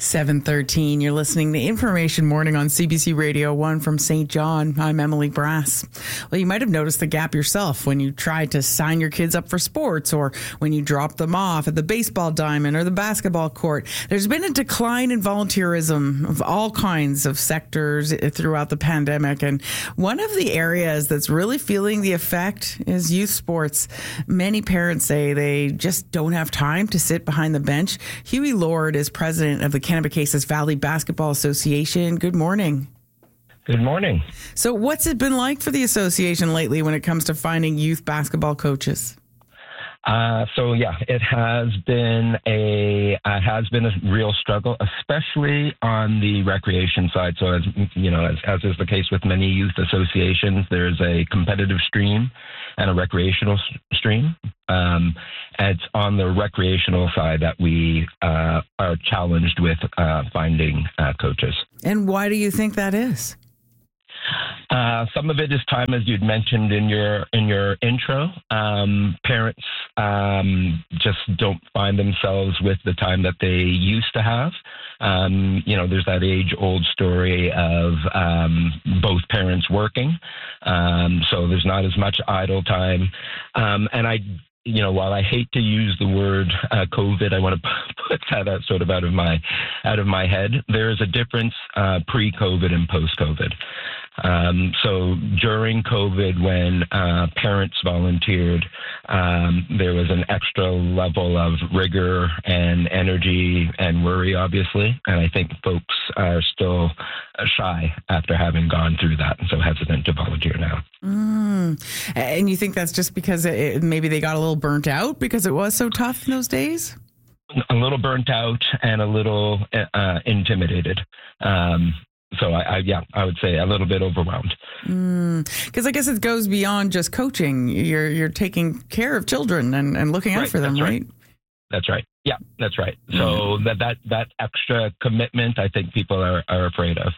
7:13. You're listening to Information Morning on CBC Radio 1 from St. John. I'm Emily Brass. Well, you might have noticed the gap yourself when you tried to sign your kids up for sports or when you dropped them off at the baseball diamond or the basketball court. There's been a decline in volunteerism of all kinds of sectors throughout the pandemic. And one of the areas that's really feeling the effect is youth sports. Many parents say they just don't have time to sit behind the bench. Huey Lord is president of the Kennebecasis Valley Basketball Association. Good morning. Good morning. So what's it been like for the association lately when it comes to finding youth basketball coaches? It has been a real struggle, especially on the recreation side. So as you know, as is the case with many youth associations, there's a competitive stream and a recreational stream. And it's on the recreational side that we are challenged with finding coaches. And why do you think that is? Some of it is time, as you'd mentioned in your intro. Parents just don't find themselves with the time that they used to have. There's that age-old story of both parents working, so there's not as much idle time. While I hate to use the word COVID, I want to put that sort of out of my head. There is a difference pre-COVID and post-COVID. So during COVID, when parents volunteered, there was an extra level of rigor and energy and worry, obviously. And I think folks are still shy after having gone through that, and so hesitant to volunteer now. And you think that's just because maybe they got a little burnt out because it was so tough in those days? A little burnt out and a little intimidated. So I would say a little bit overwhelmed. Because I guess it goes beyond just coaching. You're taking care of children and looking out for them, right? That's right. Yeah, that's right. So that extra commitment, I think people are afraid of.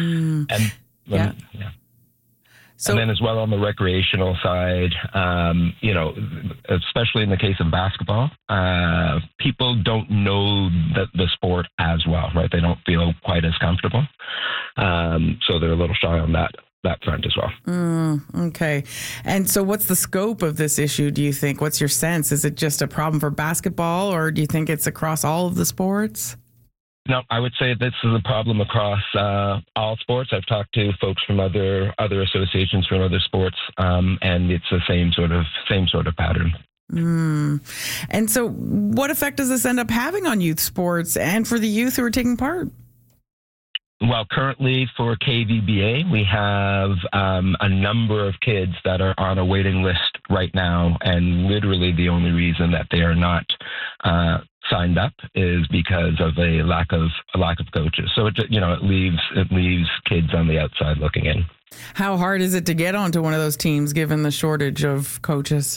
So, and then as well on the recreational side, especially in the case of basketball, people don't know the sport as well, right? They don't feel quite as comfortable. So they're a little shy on that front as well. Okay. And so what's the scope of this issue, do you think? What's your sense? Is it just a problem for basketball, or do you think it's across all of the sports? No, I would say this is a problem across all sports. I've talked to folks from other associations from other sports, and it's the same sort of pattern. And so what effect does this end up having on youth sports and for the youth who are taking part? Well, currently for KVBA, we have a number of kids that are on a waiting list right now, and literally the only reason that they are not signed up is because of a lack of coaches. So it leaves kids on the outside looking in. How hard is it to get onto one of those teams given the shortage of coaches?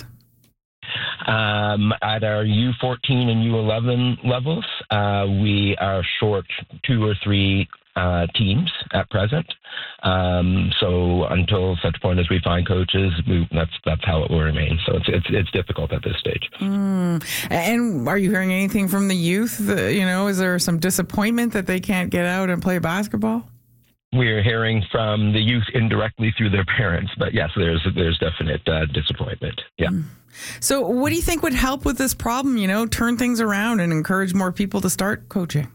At our U14 and U11 levels, we are short 2 or 3 teams at present. So until such point as we find coaches, that's how it will remain. So it's difficult at this stage. And are you hearing anything from the youth? Is there some disappointment that they can't get out and play basketball? We're hearing from the youth indirectly through their parents, but yes, there's definite disappointment. Yeah. So what do you think would help with this problem? Turn things around and encourage more people to start coaching?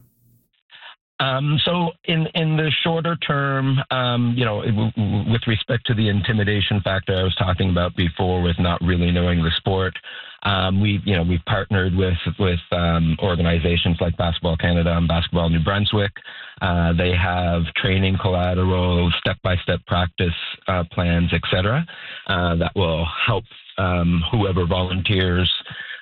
So in the shorter term, with respect to the intimidation factor I was talking about before, with not really knowing the sport, we've partnered with organizations like Basketball Canada and Basketball New Brunswick. They have training collateral, step-by-step practice plans, etc., that will help whoever volunteers,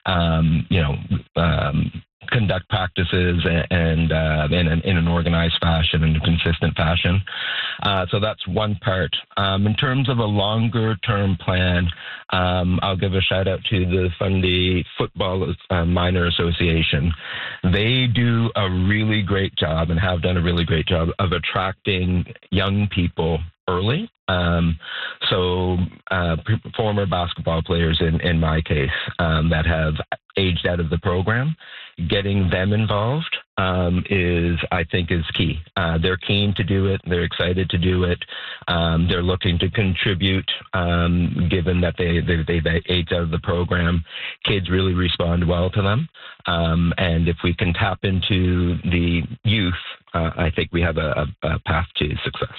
conduct practices and in an organized fashion and a consistent fashion. So that's one part. In terms of a longer term plan, I'll give a shout out to the Fundy Football Minor Association. They do a really great job and have done a really great job of attracting young people early. Former basketball players in my case that have aged out of the program, getting them involved I think is key. They're keen to do it. They're excited to do it. They're looking to contribute, given that they've aged out of the program. Kids really respond well to them. And if we can tap into the youth, I think we have a path to success.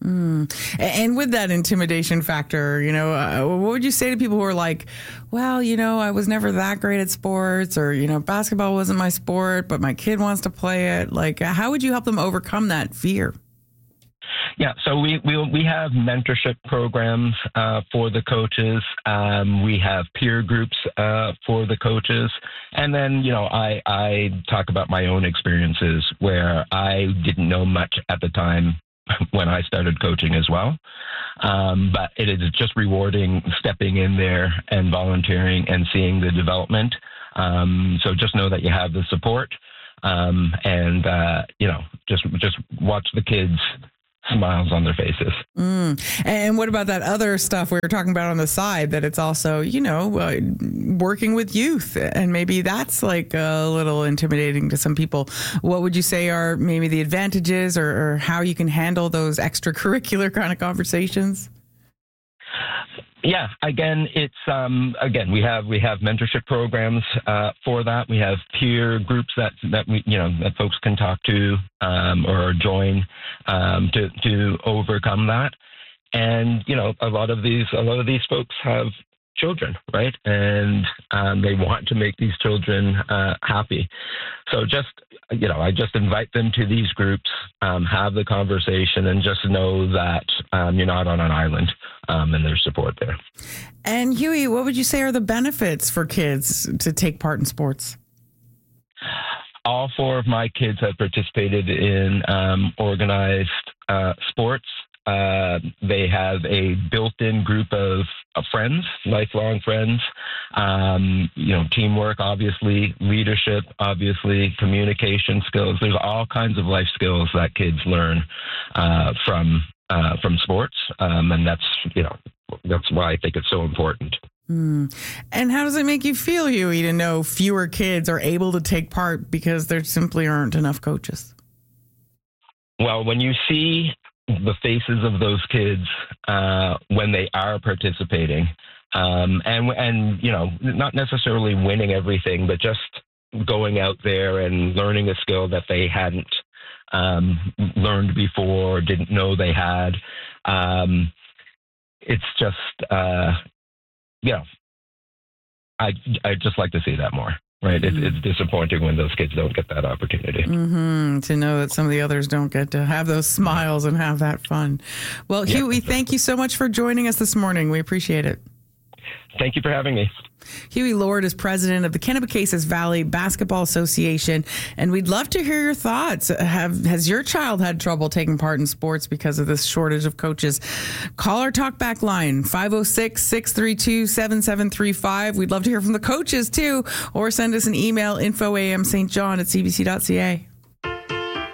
And with that intimidation factor, what would you say to people who are like, well, I was never that great at sports, or, basketball wasn't my sport, but my kid wants to play it. Like, how would you help them overcome that fear? Yeah, so we have mentorship programs for the coaches. We have peer groups for the coaches. And then, I talk about my own experiences where I didn't know much at the time when I started coaching as well. But it is just rewarding stepping in there and volunteering and seeing the development. So just know that you have the support, and just watch the kids' smiles on their faces. And what about that other stuff we were talking about on the side, that it's also, working with youth, and maybe that's like a little intimidating to some people. What would you say are maybe the advantages or how you can handle those extracurricular kind of conversations? Yeah, again, it's we have mentorship programs for that. We have peer groups that folks can talk to or join to overcome that. And a lot of these folks have children, right? And they want to make these children happy. So I just invite them to these groups, have the conversation, and just know that you're not on an island, and there's support there. And Huey, what would you say are the benefits for kids to take part in sports? All 4 of my kids have participated in organized sports. They have a built-in group of friends, lifelong friends, teamwork, obviously, leadership, obviously, communication skills. There's all kinds of life skills that kids learn from sports. And that's why I think it's so important. And how does it make you feel, Huey, to know fewer kids are able to take part because there simply aren't enough coaches? Well, when you see the faces of those kids when they are participating, and not necessarily winning everything, but just going out there and learning a skill that they hadn't learned before, didn't know they had. It's just, I'd just like to see that more. Right. It's disappointing when those kids don't get that opportunity. To know that some of the others don't get to have those smiles and have that fun. Well, Huey, thank you so much for joining us this morning. We appreciate it. Thank you for having me. Huey Lord is president of the Kennebecasis Valley Basketball Association, and we'd love to hear your thoughts. Has your child had trouble taking part in sports because of this shortage of coaches? Call our talkback line, 506-632-7735. We'd love to hear from the coaches, too, or send us an email, info@cbc.ca.